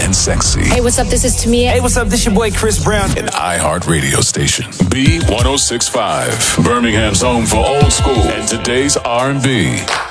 and sexy. Hey, what's up? This is Tamia. Hey, what's up? This your boy Chris Brown. An iHeart radio station. B1065. Birmingham's home for old school and today's R&B.